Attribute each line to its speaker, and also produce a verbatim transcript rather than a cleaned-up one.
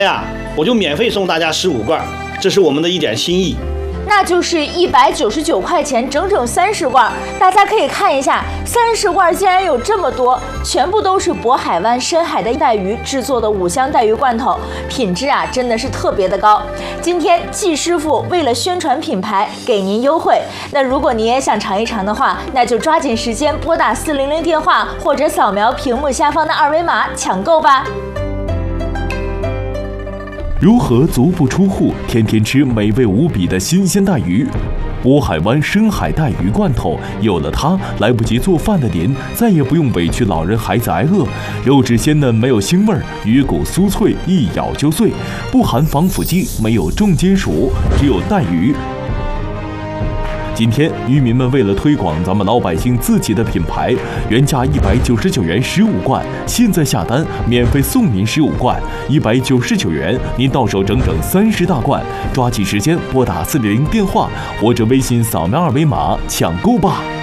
Speaker 1: 呀，我就免费送大家十五罐，这是我们的一点心意。
Speaker 2: 那就是一百九十九块钱，整整三十罐。大家可以看一下，三十罐竟然有这么多，全部都是渤海湾深海的带鱼制作的五香带鱼罐头，品质啊真的是特别的高。今天季师傅为了宣传品牌，给您优惠。那如果你也想尝一尝的话，那就抓紧时间拨打四零零电话，或者扫描屏幕下方的二维码抢购吧。
Speaker 3: 如何足不出户，天天吃美味无比的新鲜带鱼？渤海湾深海带鱼罐头，有了它，来不及做饭的您再也不用委屈老人孩子挨饿。肉质鲜嫩，没有腥味儿，鱼骨酥脆，一咬就碎，不含防腐剂，没有重金属，只有带鱼。今天渔民们为了推广咱们老百姓自己的品牌，原价一百九十九元十五罐，现在下单免费送您十五罐，一百九十九元，您到手整整三十大罐。抓紧时间拨打四零零电话或者微信扫描二维码抢购吧。